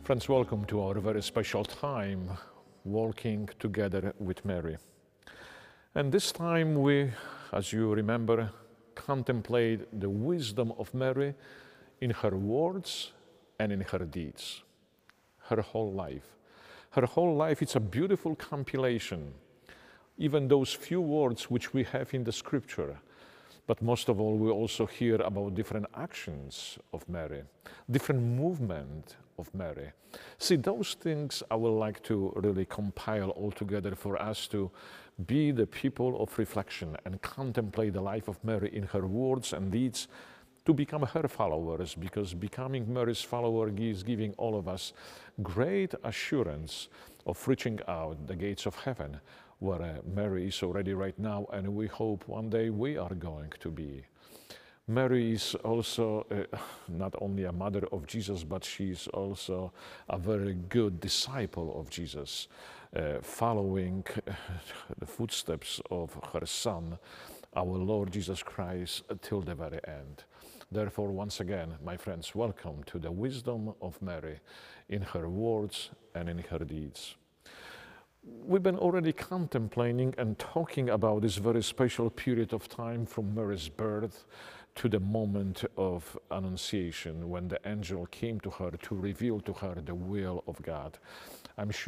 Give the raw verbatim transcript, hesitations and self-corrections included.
Friends, welcome to our very special time, walking together with Mary. And this time we, as you remember, contemplate the wisdom of Mary in her words and in her deeds, her whole life. Her whole life, it's a beautiful compilation, even those few words which we have in the scripture. But most of all, we also hear about different actions of Mary, different movement of Mary. See, those things I would like to really compile all together for us to be the people of reflection and contemplate the life of Mary in her words and deeds, to become her followers, because becoming Mary's follower is giving all of us great assurance of reaching out the gates of heaven, where uh, Mary is already right now, and we hope one day we are going to be. Mary is also uh, not only a mother of Jesus, but she is also a very good disciple of Jesus, uh, following the footsteps of her Son, our Lord Jesus Christ, till the very end. Therefore, once again, my friends, welcome to the wisdom of Mary in her words and in her deeds. We've been already contemplating and talking about this very special period of time from Mary's birth to the moment of Annunciation, when the angel came to her to reveal to her the will of God. I'm sure